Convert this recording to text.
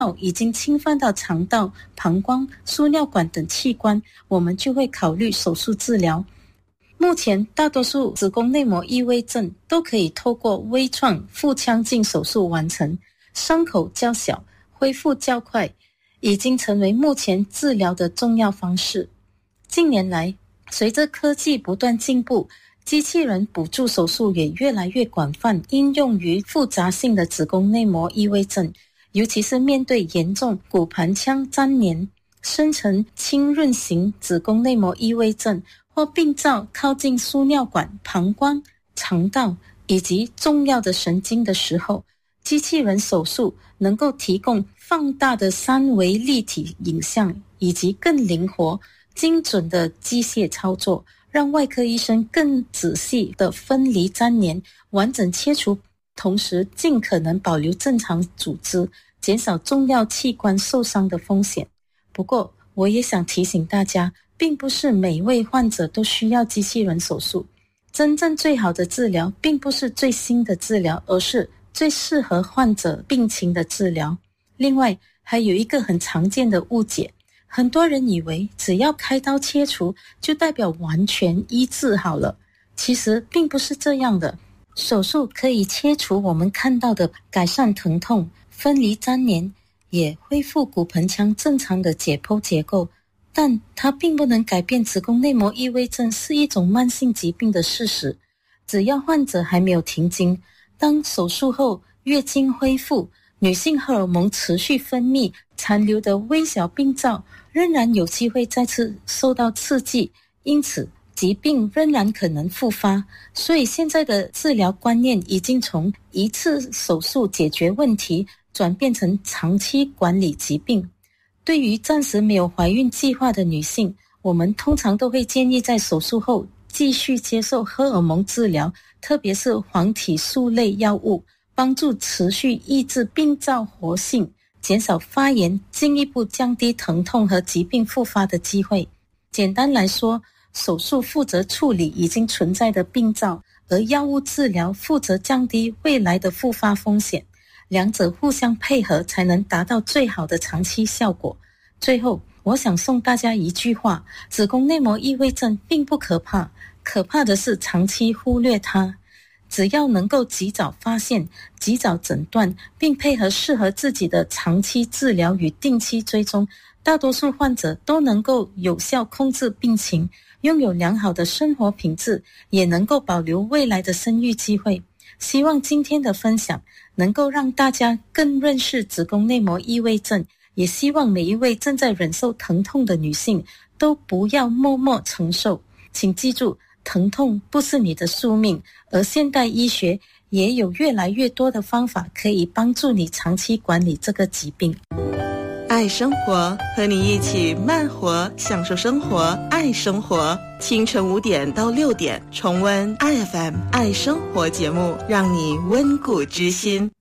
已经侵犯到肠道、膀胱、输尿管等器官，我们就会考虑手术治疗。目前大多数子宫内膜异位症都可以透过微创腹腔镜手术完成，伤口较小，恢复较快，已经成为目前治疗的重要方式。近年来，随着科技不断进步，机器人补助手术也越来越广泛应用于复杂性的子宫内膜异位症，尤其是面对严重骨盆腔粘连、深层浸润型子宫内膜异位症或病灶靠近输尿管、膀胱、肠道以及重要的神经的时候，机器人手术能够提供放大的三维立体影像以及更灵活、精准的机械操作，让外科医生更仔细地分离粘连，完整切除，同时尽可能保留正常组织，减少重要器官受伤的风险。不过，我也想提醒大家，并不是每一位患者都需要机器人手术。真正最好的治疗并不是最新的治疗，而是最适合患者病情的治疗。另外，还有一个很常见的误解，很多人以为只要开刀切除就代表完全医治好了，其实并不是这样的。手术可以切除我们看到的改善疼痛、分离粘连，也恢复骨盆腔正常的解剖结构，但它并不能改变子宫内膜异位症是一种慢性疾病的事实。只要患者还没有停经，当手术后月经恢复，女性荷尔蒙持续分泌，残留的微小病灶仍然有机会再次受到刺激，因此疾病仍然可能复发。所以现在的治疗观念已经从一次手术解决问题转变成长期管理疾病。对于暂时没有怀孕计划的女性，我们通常都会建议在手术后继续接受荷尔蒙治疗，特别是黄体素类药物，帮助持续抑制病灶活性，减少发炎，进一步降低疼痛和疾病复发的机会。简单来说，手术负责处理已经存在的病灶，而药物治疗负责降低未来的复发风险。两者互相配合，才能达到最好的长期效果。最后，我想送大家一句话：子宫内膜异位症并不可怕，可怕的是长期忽略它。只要能够及早发现、及早诊断，并配合适合自己的长期治疗与定期追踪，大多数患者都能够有效控制病情，拥有良好的生活品质，也能够保留未来的生育机会。希望今天的分享能够让大家更认识子宫内膜异位症，也希望每一位正在忍受疼痛的女性都不要默默承受。请记住，疼痛不是你的宿命，而现代医学也有越来越多的方法可以帮助你长期管理这个疾病。 爱生活，和你一起慢活，享受生活，爱生活。清晨5点到6点，重温 IFM 爱生活节目，让你温故知新。